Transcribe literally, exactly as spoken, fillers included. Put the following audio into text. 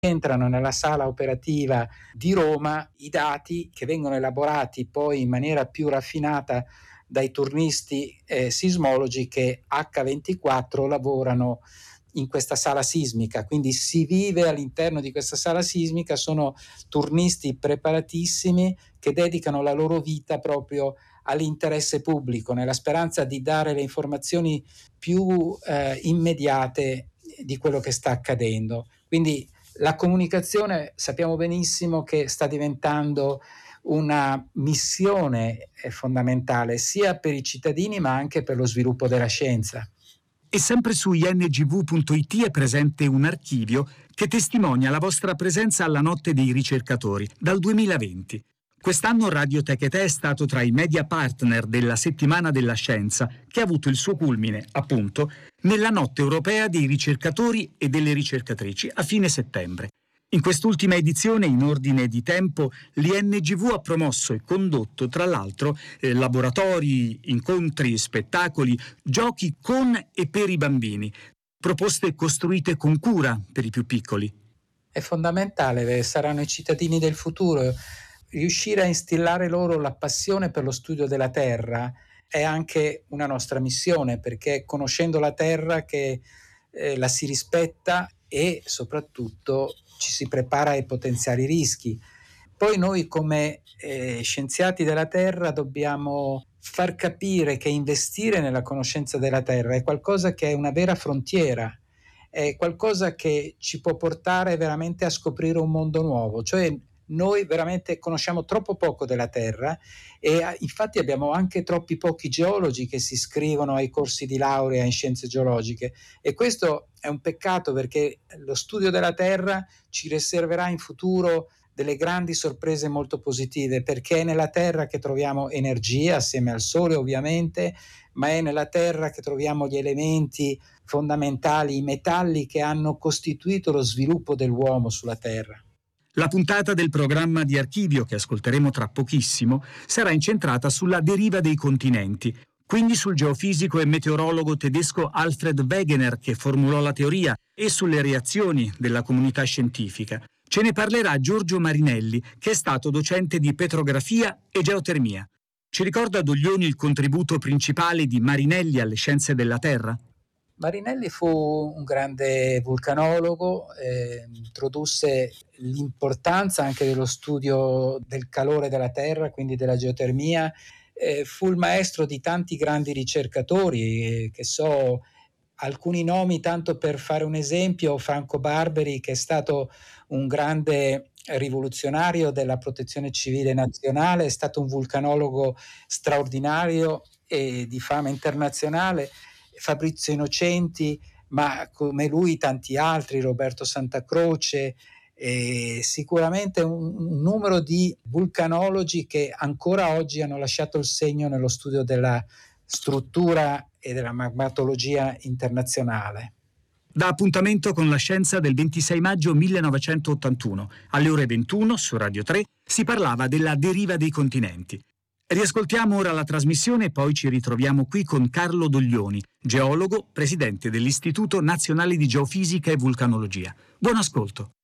entrano nella sala operativa di Roma i dati che vengono elaborati poi in maniera più raffinata dai turnisti eh, sismologi che acca ventiquattro lavorano in questa sala sismica, quindi si vive all'interno di questa sala sismica, sono turnisti preparatissimi che dedicano la loro vita proprio all'interesse pubblico, nella speranza di dare le informazioni più eh, immediate di quello che sta accadendo. Quindi la comunicazione sappiamo benissimo che sta diventando una missione fondamentale sia per i cittadini ma anche per lo sviluppo della scienza. E sempre su i n g v punto i t è presente un archivio che testimonia la vostra presenza alla Notte dei ricercatori dal duemilaventi. Quest'anno Radio Tech e Te è stato tra i media partner della Settimana della Scienza, che ha avuto il suo culmine, appunto, nella Notte Europea dei ricercatori e delle ricercatrici a fine settembre. In quest'ultima edizione, in ordine di tempo, l'I N G V ha promosso e condotto, tra l'altro, eh, laboratori, incontri, spettacoli, giochi con e per i bambini, proposte costruite con cura per i più piccoli. È fondamentale, saranno i cittadini del futuro. Riuscire a instillare loro la passione per lo studio della Terra è anche una nostra missione, perché è conoscendo la Terra che eh, la si rispetta e soprattutto ci si prepara ai potenziali rischi. Poi noi come eh, scienziati della Terra dobbiamo far capire che investire nella conoscenza della Terra è qualcosa che è una vera frontiera, è qualcosa che ci può portare veramente a scoprire un mondo nuovo, cioè noi veramente conosciamo troppo poco della Terra e infatti abbiamo anche troppi pochi geologi che si iscrivono ai corsi di laurea in scienze geologiche e questo è un peccato perché lo studio della Terra ci riserverà in futuro delle grandi sorprese molto positive, perché è nella Terra che troviamo energia assieme al Sole ovviamente, ma è nella Terra che troviamo gli elementi fondamentali, i metalli che hanno costituito lo sviluppo dell'uomo sulla Terra. La puntata del programma di Archivio, che ascolteremo tra pochissimo, sarà incentrata sulla deriva dei continenti, quindi sul geofisico e meteorologo tedesco Alfred Wegener che formulò la teoria e sulle reazioni della comunità scientifica. Ce ne parlerà Giorgio Marinelli, che è stato docente di petrografia e geotermia. Ci ricorda Doglioni il contributo principale di Marinelli alle scienze della Terra? Marinelli fu un grande vulcanologo, eh, introdusse l'importanza anche dello studio del calore della Terra, quindi della geotermia, eh, fu il maestro di tanti grandi ricercatori, eh, che so, alcuni nomi tanto per fare un esempio, Franco Barberi che è stato un grande rivoluzionario della protezione civile nazionale, è stato un vulcanologo straordinario e di fama internazionale, Fabrizio Innocenti, ma come lui tanti altri, Roberto Santacroce, e sicuramente un, un numero di vulcanologi che ancora oggi hanno lasciato il segno nello studio della struttura e della magmatologia internazionale. Da appuntamento con la scienza del ventisei maggio millenovecentottantuno. Alle ore ventuno su Radio tre si parlava della deriva dei continenti. Riascoltiamo ora la trasmissione e poi ci ritroviamo qui con Carlo Doglioni, geologo, presidente dell'Istituto Nazionale di Geofisica e Vulcanologia. Buon ascolto.